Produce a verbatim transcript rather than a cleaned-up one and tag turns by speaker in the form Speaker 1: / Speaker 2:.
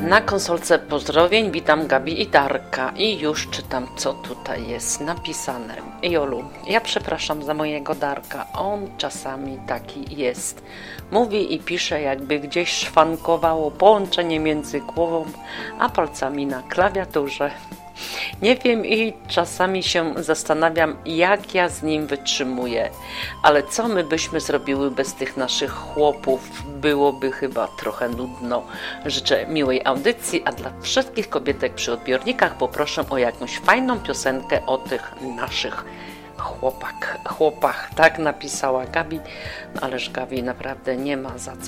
Speaker 1: Na konsolce pozdrowień witam Gabi i Darka i już czytam, co tutaj jest napisane. Jolu, ja przepraszam za mojego Darka, on czasami taki jest. Mówi i pisze, jakby gdzieś szwankowało połączenie między głową a palcami na klawiaturze. Nie wiem i czasami się zastanawiam, jak ja z nim wytrzymuję, ale co my byśmy zrobiły bez tych naszych chłopów? Byłoby chyba trochę nudno. Życzę miłej audycji, a dla wszystkich kobietek przy odbiornikach poproszę o jakąś fajną piosenkę o tych naszych chłopak, chłopach. Tak napisała Gabi, no ależ Gabi naprawdę nie ma za co